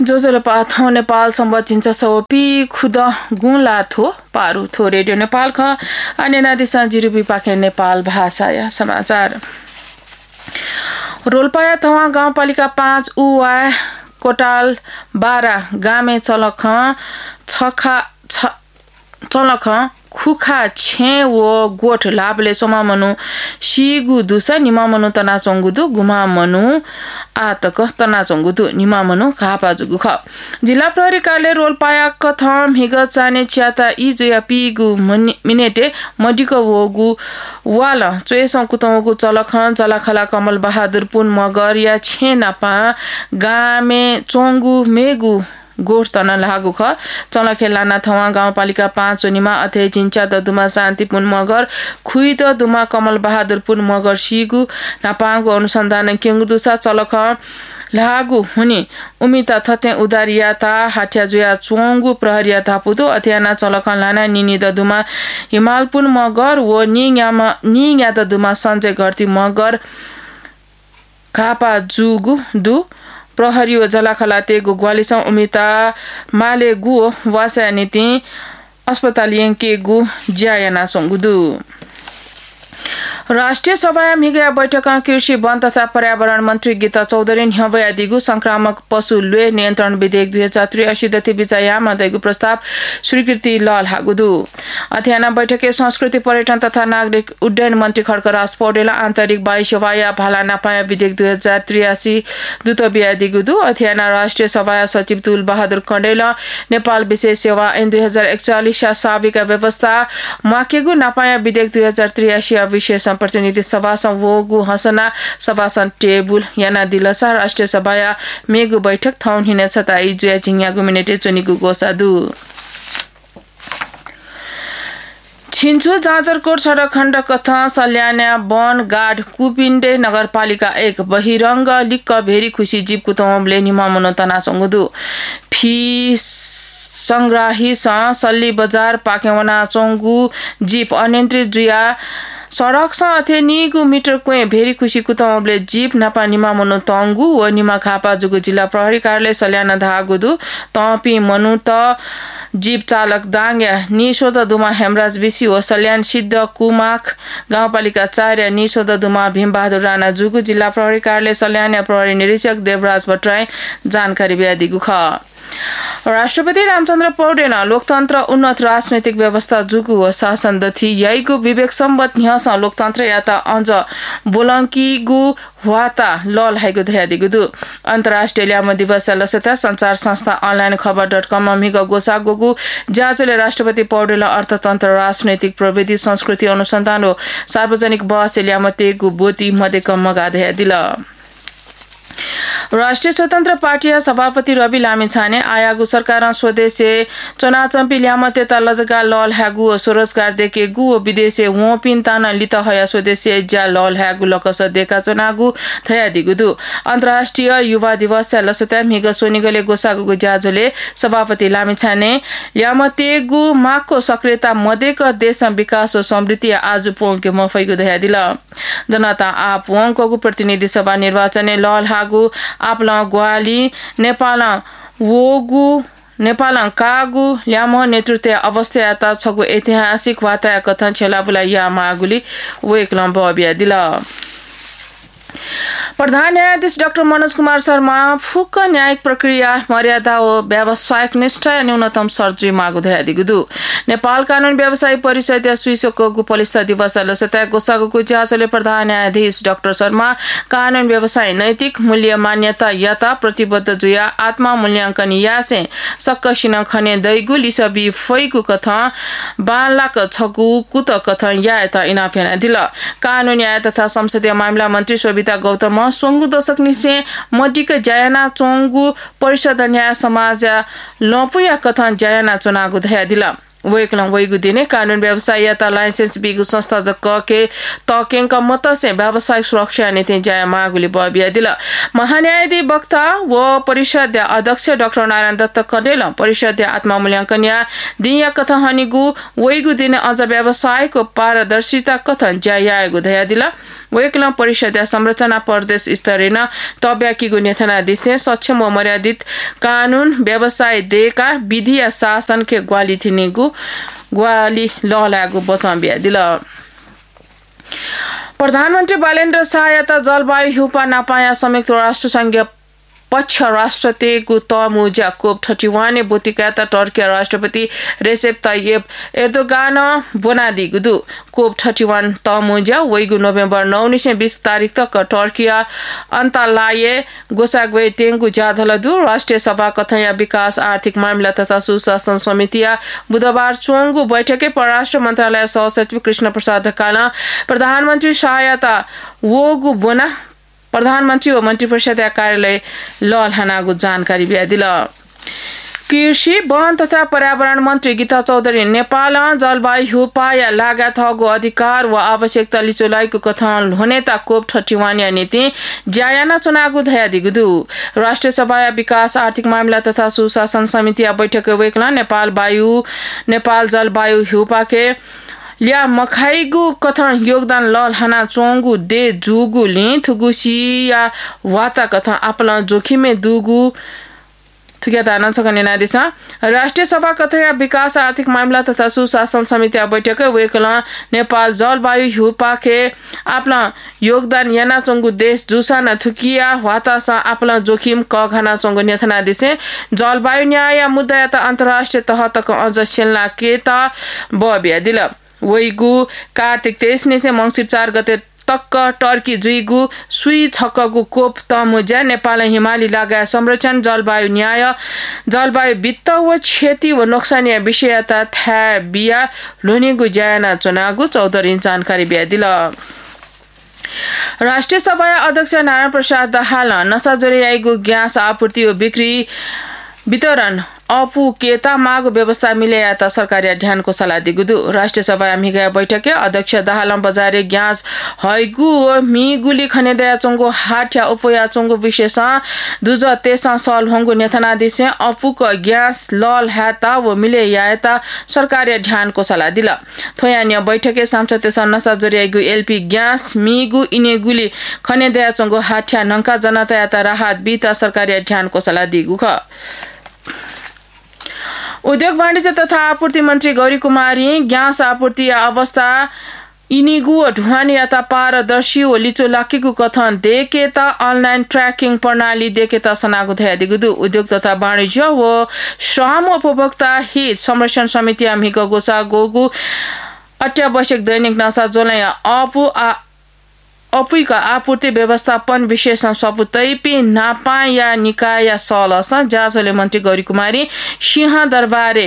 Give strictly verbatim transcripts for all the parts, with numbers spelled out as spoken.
जोजोलपा थो नेपाल सम्बचिन्छ सौपी खुद गुला थो पारु थो रेडियो नेपाल ख अन्य नादिसा जिरुपी पाखे नेपाल भाषा समाचार रोल्पाया थवा गाउँपालिका पाँच उवा कोटाल बारा गामे चलख छखा चलख खुखा छे वो गोठ लाभले सोमा मनु सिगु दुसा निमा मनु तना चंगुदु गुमा मनु आतक तना चंगुदु निमा मनु खापा जुगु ख जिल्ला प्रहरी कार्यालय रोल्पाया कथम हिग चाने च्याता इ जुया पिगु मिनेटे मडिको वगु वाला चोयसं कुतंगु चलख चलाखला कमल बहादुर पुन मगर या छे नापा गामे चंगु मेगु गोठ तना लागु ख चलखे लाना थवा गाउँपालिका पाँच सोनीमा अथे चिन्चा ददुमा शान्तिपुन मगर खुइ द दुमा कमल बहादुर पुन मगर सिगु नापाङको अनुसन्धान केङदुसा चलख लागु हुने उमिता थते उदारियाता हाठ्या जुया चोंगु प्रहरिया थापुदो अथ्याना चलख लाना निनी ददुमा हिमालपुन मगर वो नियामा निया ददुमा सञ्जय गर्ती मगर खापा जुगु दु प्रहरी व जलाखलाते गुग्वालिसं उमिता माले गु वासा नीति अस्पतालियं के गु ज्यायना संगुदु राष्ट्रिय सभा मिगया बैठक कृषि वन तथा पर्यावरण मन्त्री गीता चौधरी हवया दिगु संक्रामक पशु लुए नियन्त्रण विधेयक दुई हजार त्रियासी दति विचायामा दैगु प्रस्ताव स्वीकृति लल हागुदु अध्याना बैठके संस्कृति पर्यटन तथा नागरिक उड्डयन मन्त्री खड्गराज पौडेल आन्तरिक वायु सेवाया भालाना पाया विधेयक दुई हजार त्रियासी दुत बिया दिगुदु अध्याना राष्ट्रिय सभा सचिव तुल बहादुर कण्डेल नेपाल विशेष सेवा ऐन दुई हजार एकचालिस साविका व्यवस्था माकेगु नापाया विधेयक दुई हजार त्रियासी विशेष प्रतिनिधि सभा संवोगु हसना सभासन टेबुल याना दिलसा राष्ट्रिय सभाया मेगु बैठक थाउन हिने छताई जुया जिङयागु मिनेटे चोनिगु गोसादु छिन्चु जाजरकोट सडक खण्ड कथा सल्याना वन गाड कुपिण्डे नगरपालिका एक बहिरंग लिक्क भेरी खुशी जीव कुतमले निमा मनोतना संगुदु फी संग्राही स सल्ली बजार पाकेवना चोंगु जीप अनियन्त्रित जुया सडक स अथे निगु मिटर कोए भेरी खुशी कुतमले जीप नापा निमा मनो तंगु व निमा खापा जुगु जिल्ला प्रहरी कार्यालय सल्याना धागुदु तपी मनु त जीप चालक दाङ्या निशोद दुमा हेमराज बिसी व सल्यान सिद्ध कुमाख गाउँपालिका चार या निशोद दुमा भीमबहादुर राणा जुगु जिल्ला प्रहरी कार्यालय सल्यान प्रहरी निरीक्षक देवराज भट्टराई जानकारी बिया दिगु ख राष्ट्रपति रामचन्द्र पौडेल लोकतन्त्र उन्नत राजनैतिक व्यवस्था जुगु व शासन दथि यैगु विवेक सम्बत न्यास लोकतन्त्र याता अञ्ज बोलङ्कीगु वाता लल हाइगु धया दिगुदु अन्तर्राष्ट्रिय ल्याम दिवस लसता संचार संस्था अनलाइन खबर डट कम मिग गोसा गोगु जाजले राष्ट्रपति पौडेल अर्थतन्त्र राजनैतिक प्रविधि संस्कृति अनुसन्धान व सार्वजनिक बहस ल्यामतेगु बोती मध्यकम मगा धया दिल राष्ट्रिय स्वतन्त्र पार्टी सभापति रवि लामिछाने आयागु सरकार स्वदेशी चनाचम्पी ल्यामते तलजगा लल ह्यागु स्वरोजगार देके गु विदेशी वोपिन ताना लित हया स्वदेशी ज्या लल ह्यागु लकस देका चनागु थया दिगुदु अन्तर्राष्ट्रिय युवा दिवस लसता मिग सोनिगले गोसागु ज्याजले सभापति लामिछाने ल्यामते गु माको सक्रियता मध्यक देश विकास र समृद्धि आज पोंके मफैगु दया दिल जनता आप वंकगु प्रतिनिधि सभा निर्वाचन लल हागु आपला ग्वाली नेपाल वोगु नेपाल कागु ल्याम नेतृत्व अवस्था छगु ऐतिहासिक वाता कथन छेलाबुला या मागुली वेक लम्ब अभिया दिल प्रधान न्यायाधीश डाक्टर मनोज कुमार शर्मा फुक्क न्यायिक प्रक्रिया मर्यादा व व्यावसायिक निष्ठा न्यूनतम सर्जुई मागु धया दिगुदु नेपाल कानून व्यवसायी परिषद या सुइसोको पलिस्ता दिवस लसता गोसागुको ज्यासले प्रधान न्यायाधीश डाक्टर शर्मा कानून व्यवसाय नैतिक मूल्य मान्यता याता प्रतिबद्ध जुया आत्मा मूल्यांकन यासे सक्कसिन खने दैगु लिसबी फैगु कथा बालाक छगु कुत कथा याता इनाफेना दिल कानून न्याय तथा संसदीय मामला मन्त्री शोभिता गौतम सोंगु दशक निसे मडिक जयाना चोंगु परिषद न्याय समाज लपुया कथन जयाना चुनागु धया दिल वेकलम वैगु दिने कानून व्यवसाय या लाइसेंस बिगु संस्था जक के तकेंग का मत से व्यावसायिक सुरक्षा नीति जाय मागुली बबिया दिल महान्यायाधीश वक्ता व परिषद अध्यक्ष डाक्टर नारायण दत्त कडेल परिषद आत्मा मूल्यांकन या दिया कथा हनिगु वैगु दिने अझ व्यवसायको पारदर्शिता कथन जायगु दया दिल वेकलम परिषद संरचना प्रदेश स्तरीय न तब्याकीगु नेथना दिसे सक्षम व मर्यादित कानून व्यवसाय देका विधि या शासन के ग्वाली थिनेगु ग्वाली ललागु बचाम्बिया दिल प्रधानमन्त्री बालेन्द्र सहायता जलवायु हुपा नापाया संयुक्त राष्ट्र संघ पक्ष राष्ट्रपतिको तमुजा कोप थर्टी-वन बोतिकाता टर्की राष्ट्रपति रेसेप ताइयेप एर्दोगान बोनादी गुदु कोप थर्टी-वन तमुजा वैगु नोभेम्बर नौ निसे बीस तारिख तक टर्की अन्तालाये गोसागवे टेंगु जाधलदु राष्ट्रिय सभा कथया विकास आर्थिक मामला तथा सुशासन समिति बुधबार चोंगु बैठके परराष्ट्र मन्त्रालय सहसचिव कृष्ण प्रसाद ढकाल प्रधानमन्त्री सहायता वोगु बोना प्रधानमन्त्री व मन्त्री परिषद कार्यालय ललहानागु जानकारी बिया दिल कृषि वन तथा पर्यावरण मन्त्री गीता चौधरी नेपाल जलवायु उपाय लागत हगु अधिकार व आवश्यकता लिचोलाइको कथन हुने ता कोप थर्टी-वन या नीति ज्यायाना चुनागु धया दिगुदु राष्ट्रिय सभा विकास आर्थिक मामला तथा सुशासन समिति बैठक वेकला नेपाल वायु नेपाल जलवायु हुपाके लिया मखाइगु कथन योगदान लल हना चोंगु दे जुगु लि थुगुसी या वाता कथन आपला जोखिमे दुगु थुक्याता नसकने नादिस राष्ट्रिय सभा कथया विकास आर्थिक मामला तथा सुशासन समिति बैठक वेकला नेपाल जलवायु हुपाके आपला योगदान याना चोंगु देश जुसाना थुकिया वाता सा आपला जोखिम क घना चोंगु नेथना दिसे जलवायु न्याय मुद्दा या अन्तर्राष्ट्रिय तह तक अझ सेल्ला केता बबिया दिल वैगु कार्तिक तेइस निसे मंसिर चार गते तक टर्की जुइगु सुई छक्कगु कोप तमुजा नेपाल हिमाली लगाय संरक्षण जलवायु न्याय जलवायु वित्त व क्षति व नोक्सानी विषयता था बिया लोनिगु जायना चुनागु चौधरी जानकारी बिया दिल राष्ट्रिय सभा अध्यक्ष नारायण प्रसाद दाहाल नशा जोरियाइगु ग्यास आपूर्ति व बिक्री वितरण अपु केता माग व्यवस्था मिलेता सरकारी ध्यान को सल्लाह दिगुदु राष्ट्रिय सभा मिगा बैठके अध्यक्ष दाहालम बजारे ग्यास हैगु मिगुली खनेदया चंगो हाट्या उपया चंगो विशेष दुज तेसा सल होंगु नेथना दिसे अपुक ग्यास लल हाता व मिले याता सरकारी ध्यान को सल्लाह दिला थयान्य बैठके सांसद नशा जोरियागु एलपी ग्यास मिगु इनेगुली खनेदया चंगो हाट्या नंका जनता याता राहत बिता सरकारी ध्यान को सल्लाह दिगु ख उद्योग वाणिज्य तथा आपूर्ति मन्त्री गौरी कुमारी ग्यास आपूर्ति अवस्था इनिगु ढुवानी याता पारदर्शी व लिचो लाकीगु कथन देके त अनलाइन ट्र्याकिङ प्रणाली देके त सनागु धया दिगुदु उद्योग तथा वाणिज्य व श्रम उपभोक्ता हित संरक्षण समिति अमिको गोसा गोगु अत्यावश्यक दैनिक नशा जोलाय अपु अपुइका आपूर्ति व्यवस्थापन विशेष सपुतैपी नापा या निकाय सलस जाजले मन्त्री गौरी कुमारी सिंह दरबारे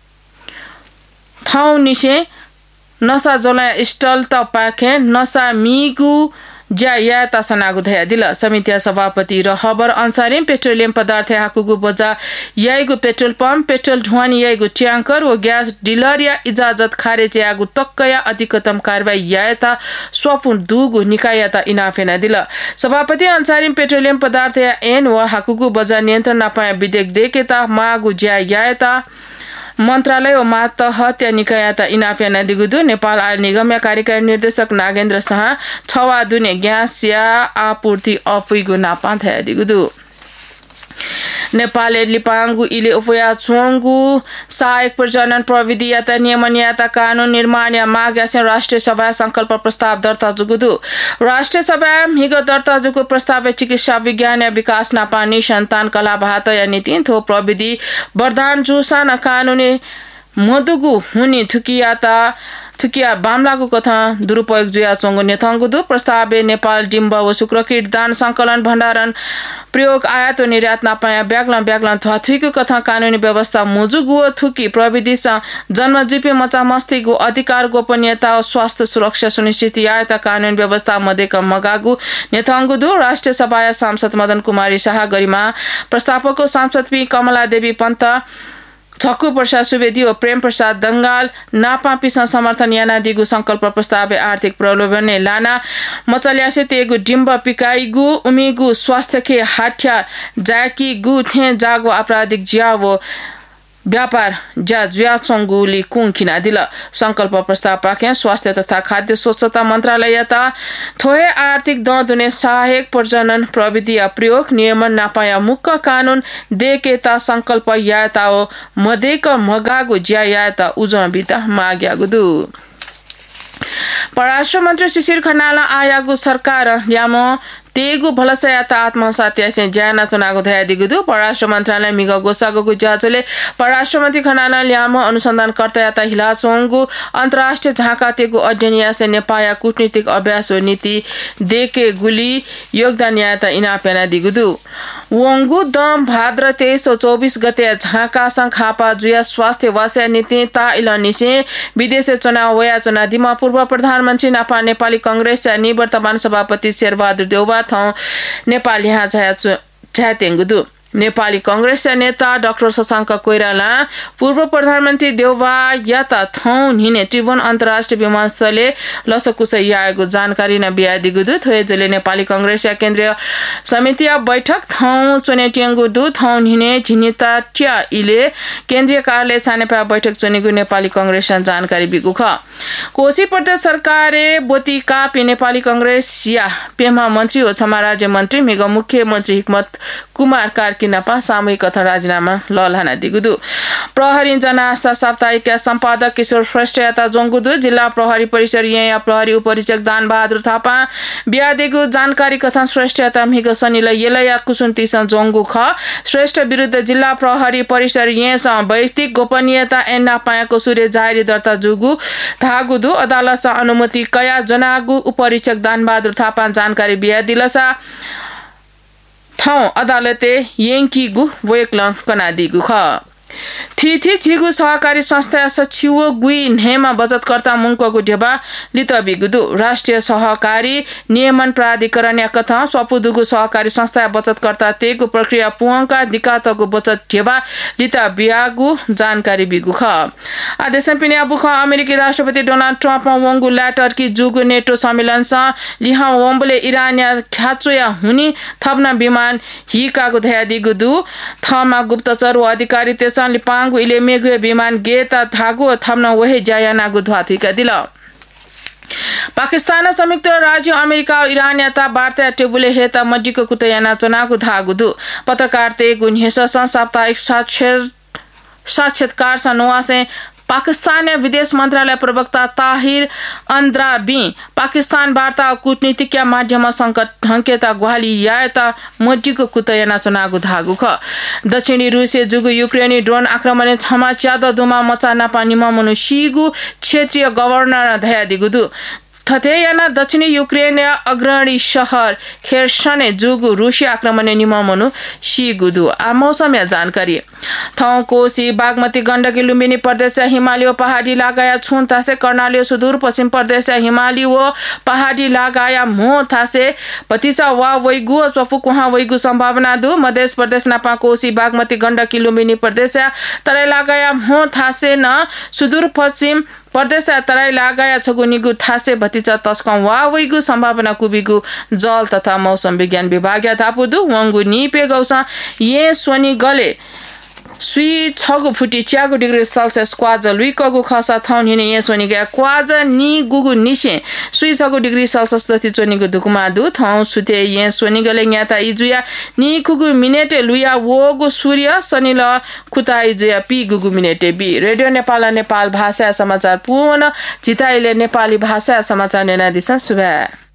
थाउ निसे नशा जोला स्टल त पाखे नशा मिगु ज्या या तसनागु धया दिल समिति सभापति रहबर अन्सारी पेट्रोलियम पदार्थ हाकुगु बजा याइगु पेट्रोल पंप पेट्रोल ढुवानी याइगु ट्याङ्कर व ग्यास डिलर या इजाजत खारेज यागु तक्कया अधिकतम कारबाही यायता स्वपुन दुगु निकायता इनाफेना दिल सभापति अन्सारी पेट्रोलियम पदार्थ या एन व हाकुगु बजा नियन्त्रण नपाया विधेयक देकेता मागु ज्या यायता मन्त्रालय व मात हत्या निकायता इनाफिया नदिगुदु नेपाल आयल निगम या कार्यकारी निर्देशक नागेन्द्र शाह छवा दुने ग्यास या आपूर्ति अपुइगु नापा थया दिगुदु नेपाल लिपांगु इले उपया चोंगु सहायक प्रजनन प्रविधि याता नियमन याता कानून निर्माण या माग यासे राष्ट्रिय सभा संकल्प प्रस्ताव दर्ता जुगुदु राष्ट्रिय सभा हिगो दर्ता जुगु प्रस्ताव चिकित्सा विज्ञान या विकास नापानी सन्तान कला भात या नीति थो प्रविधि वरदान जुसान कानूनी मदुगु हुनी थुकियाता थुकिया बामलागु कथा दुरुपयोग जुया चोंगु नेथंगुदु प्रस्तावे नेपाल डिम्ब व शुक्रकीट दान संकलन भण्डारण प्रयोग आयात व निर्यात नापाया ब्याग्लन ब्याग्लन थुइको कथा कानूनी व्यवस्था मुजुगु थुकी प्रविधि जन्मजीपी मचा मस्तीगु अधिकार गोपनीयता व स्वास्थ्य सुरक्षा सुनिश्चित आयता कानूनी व्यवस्था मध्येका मगागु नेथंगुदु राष्ट्रिय सभा सांसद मदन कुमारी शाह गरिमा प्रस्तावकको सांसद पी कमला देवी पन्त छक्कु प्रसाद सुवेदी ओ प्रेम प्रसाद दंगाल नापापिसा समर्थन याना दिगु संकल्प प्रस्ताव आर्थिक प्रलोभन लाना मचल्यासे तेगु डिम्ब पिकाइगु उमिगु स्वास्थ्य के हाठ्या जाकी गु थे जागो आपराधिक ज्यावो व्यापार जाज व्यासंगुली कुंखिना दिल संकल्प प्रस्ताव पाके स्वास्थ्य तथा खाद्य स्वच्छता मंत्रालय ता थोए आर्थिक द दुने सहायक प्रजनन प्रविधि प्रयोग नियमन नापाया मुख्य कानून देकेता संकल्प याताओ मदेक मगागु ज्या याता उजबिता माग्यागुदु परराष्ट्र मन्त्री शिशिर खनाल आयागु सरकार यामो तेगु भलसयाता आत्मसत्यासे ज्याना चुनागो धया दिगुदु परराष्ट्र मन्त्रालय मिग गोसागोगु जाचले परराष्ट्र मन्त्री खनाल ल्यामो अनुसन्धानकर्ता याता हिलासोंगु अन्तर्राष्ट्रिय झाका तेगु अध्ययनयासे नेपाया कूटनीतिक अभ्यास नीति देके गुली योगदान याता इनापेना दिगुदु वंगु दम भाद्र तेइस सौ चौबीस गते झाका संखापा जुया स्वास्थ्य वास्या नीति ता इलनिसे विदेश चुनाव वया चुनाव दिमा पूर्व प्रधानमन्त्री नापा नेपाली कांग्रेस निवर्तमान सभापति शेरबहादुर देउवा थौ नेपाली यहाँ छ्या तेंगुदु नेपाली कांग्रेस नेता डाक्टर शशाङ्क कोइराला पूर्व प्रधानमन्त्री देउवा याता थौ हिने त्रिभुवन अन्तर्राष्ट्रिय विमानस्थलले लसकुसै आएको जानकारी न बिया दिगुदु थोए जले नेपाली कांग्रेस केन्द्रीय समिति बैठक थौ चुने टेंगु दु थौ हिने झिनिता ट्या इले केन्द्रीय कार्यालय सानेपा बैठक चुनेगु नेपाली कांग्रेस जानकारी बिगु ख कोशी प्रदेश सरकारले बोती कापी नेपाली कांग्रेस या पेमा मन्त्री ओ क्षमा राज्य मन्त्री मेगा मुख्यमन्त्री हिकमत कुमार कार्कीनापा सामूहिक कथन राजीनामा ललहाना दिगुदु प्रहरी जनआस्था साप्ताहिक सम्पादक किशोर श्रेष्ठ याता जोंगुदु जिल्ला प्रहरी परिसर यहाँ प्रहरी उपरीक्षक दान बहादुर थापा बियादेगु जानकारी कथन श्रेष्ठ याता मिग सनिल येलया कुसुन्ती जोंगु ख श्रेष्ठ विरुद्ध जिल्ला प्रहरी परिसर यहाँ वैयक्तिक गोपनीयता एन्ना पायाको सूर्य जाहेरी दर्ता जुगु धागुदु अदालत अनुमति कया जनागु उपरीक्षक दान बहादुर थापा जानकारी बिया दिलसा थौ अदालते येंकीगु वेक्ल कनादिगु ख थिथि छिगु सहकारी संस्था सचिव गुई नेमा बचतकर्ता मुंकगु ढेबा लितबिगुदु राष्ट्रिय सहकारी नियमन प्राधिकरण कथा सपुदुगु सहकारी संस्था बचतकर्ता तेगु प्रक्रिया पुंका दिकातगु बचत ढेबा लिता बियागु जानकारी बिगु ख आदेश पिने अबुख अमेरिकी राष्ट्रपति डोनाल्ड ट्रम्प वंगु ल्याटर कि जुगु नेटो सम्मेलन स लिहा वोम्बले इरानिया ख्याचोया हुनी थप्न विमान हिकागु धया दिगुदु थमा गुप्तचर व अधिकारी तेसा लिपांगु इले मेगु विमान गेता थागु थम्न वहे जायानागु ध्वाथिका दिल पाकिस्तान संयुक्त राज्य अमेरिका ईरान याता वार्ता टेबुले हेता मड्डीको कुतयाना चनागु धागुदु पत्रकार ते गुन्हेस साप्ताहिक साक्षात्कार सनवासे पाकिस्तान विदेश मंत्रालय प्रवक्ता ताहिर अंद्राबी पाकिस्तान वार्ता कूटनीतिक माध्यम संकट ढंकेता ग्वाली यायता मड्डीको कुतयना चनागु धागु ख दक्षिणी रुसिया जुगु युक्रेनी ड्रोन आक्रमणले क्षमा च्याद दुमा मचा नापानीमा मनु शिगु क्षेत्रीय गभर्नर धया दिगुदु थथेयाना दक्षिणी युक्रेन अग्रणी शहर खेर्सने जुगु रुसिया आक्रमण निममनु शिगुदु आ मौसम या जानकारी थौ कोशी बागमती गण्डकी लुम्बिनी प्रदेश हिमालय पहाडी लगाया छुन तासे कर्णाली सुदूर पश्चिम प्रदेश हिमाली व पहाडी लगाया मो थासे पतिसा वा वैगु चफु कुहा वैगु संभावना दु मध्य प्रदेश नापा कोशी बागमती गण्डकी लुम्बिनी प्रदेश तराई लगाया मो थासे न सुदूर पश्चिम प्रदेश तराई लगाया छगुनिगु थासे भतिचा तस्कम वा वैगु संभावना कुबिगु जल तथा मौसम विज्ञान विभाग या थापुदु वंगु निपे गौसा ये सोनी गले सुई छगु फुटी च्यागु डिग्री सेल्सियस क्वाज लुइकगु खसा थौन हिने ये सोनी गया क्वाज नि गुगु निसे सुई छगु डिग्री सेल्सियस दति चोनिगु दुकुमा दु थौ सुते ये सोनी गले न्याता इजुया नि कुगु मिनेटे लुया वोगु सूर्य Sanil खुता इजुया P गुगु मिनेटे be radio Nepal Nepal भाषा समाचार पूर्ण चिताइले नेपाली भाषा समाचार नेना दिशा सुबह